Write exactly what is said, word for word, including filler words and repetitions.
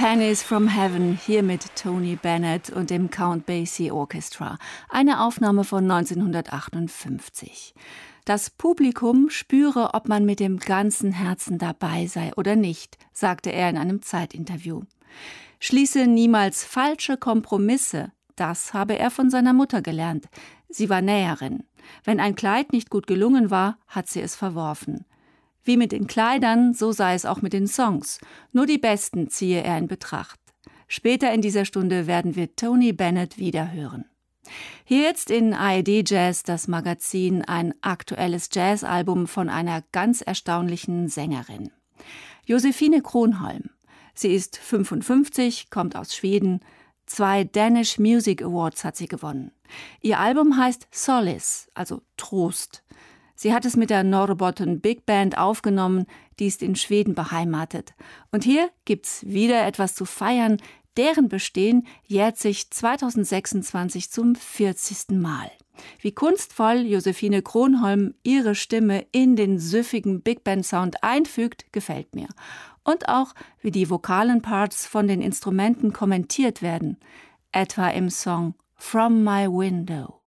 Pennies from Heaven, hier mit Tony Bennett und dem Count Basie Orchestra. Eine Aufnahme von neunzehnhundertachtundfünfzig. Das Publikum spüre, ob man mit dem ganzen Herzen dabei sei oder nicht, sagte er in einem Zeitinterview. Schließe niemals falsche Kompromisse, das habe er von seiner Mutter gelernt. Sie war Näherin. Wenn ein Kleid nicht gut gelungen war, hat sie es verworfen. Wie mit den Kleidern, so sei es auch mit den Songs. Nur die besten ziehe er in Betracht. Später in dieser Stunde werden wir Tony Bennett wiederhören. Hier jetzt in A R D Jazz, das Magazin, ein aktuelles Jazzalbum von einer ganz erstaunlichen Sängerin. Josephine Kronholm. Sie ist fünfundfünfzig, kommt aus Schweden. Zwei Danish Music Awards hat sie gewonnen. Ihr Album heißt Solace, also Trost. Sie hat es mit der Norrbotten Big Band aufgenommen, die ist in Schweden beheimatet. Und hier gibt's wieder etwas zu feiern. Deren Bestehen jährt sich zweitausendsechsundzwanzig zum vierzigsten Mal. Wie kunstvoll Josephine Kronholm ihre Stimme in den süffigen Big Band Sound einfügt, gefällt mir. Und auch, wie die vokalen Parts von den Instrumenten kommentiert werden. Etwa im Song From My Window.